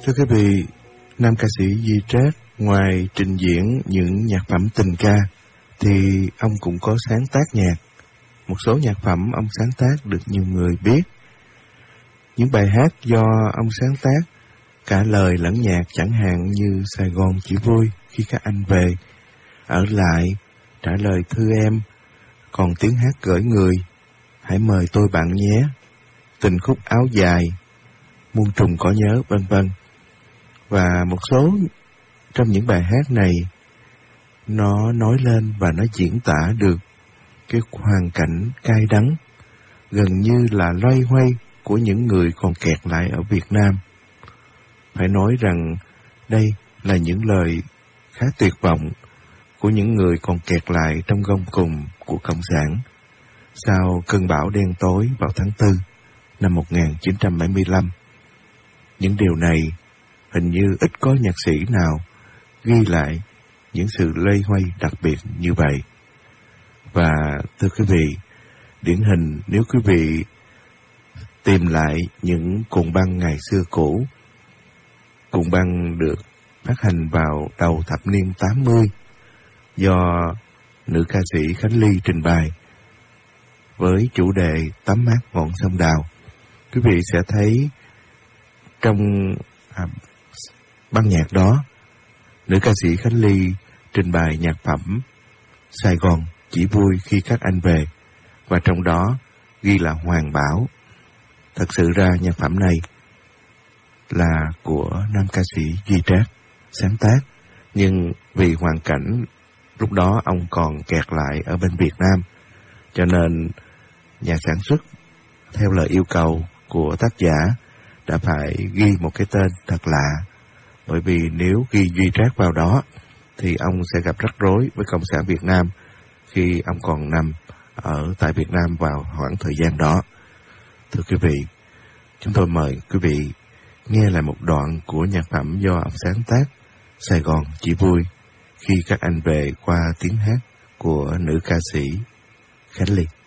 Thưa quý vị, nam ca sĩ Duy Trác ngoài trình diễn những nhạc phẩm tình ca thì ông cũng có sáng tác nhạc. Một số nhạc phẩm ông sáng tác được nhiều người biết. Những bài hát do ông sáng tác cả lời lẫn nhạc, chẳng hạn như Sài Gòn chỉ vui khi các anh về, Ở lại, Trả lời thư em, Còn tiếng hát gửi người, Hãy mời tôi bạn nhé, Tình khúc áo dài, Muôn trùng có nhớ, vân vân. Và một số trong những bài hát này nó nói lên và nó diễn tả được cái hoàn cảnh cay đắng, gần như là loay hoay của những người còn kẹt lại ở Việt Nam. Phải nói rằng đây là những lời khá tuyệt vọng của những người còn kẹt lại trong gông cùm của Cộng sản sau cơn bão đen tối vào tháng 4 năm 1975. Những điều này hình như ít có nhạc sĩ nào ghi lại những sự loay hoay đặc biệt như vậy. Và thưa quý vị, điển hình nếu quý vị tìm lại những cuộn băng ngày xưa cũ, cuộn băng được phát hành vào đầu thập niên 80 do nữ ca sĩ Khánh Ly trình bày với chủ đề Tắm mát ngọn sông Đào, quý vị sẽ thấy trong băng nhạc đó, nữ ca sĩ Khánh Ly trình bày nhạc phẩm Sài Gòn chỉ vui khi các anh về, và trong đó ghi là Hoàng Bảo. Thật sự ra nhạc phẩm này là của nam ca sĩ Duy Trác sáng tác, nhưng vì hoàn cảnh lúc đó ông còn kẹt lại ở bên Việt Nam, cho nên nhà sản xuất theo lời yêu cầu của tác giả đã phải ghi một cái tên thật lạ, bởi vì nếu ghi Duy Trác vào đó thì ông sẽ gặp rắc rối với Cộng sản Việt Nam khi ông còn nằm ở tại Việt Nam vào khoảng thời gian đó. Thưa quý vị, chúng tôi mời quý vị nghe lại một đoạn của nhạc phẩm do ông sáng tác Sài Gòn chỉ vui khi các anh về qua tiếng hát của nữ ca sĩ Khánh Ly.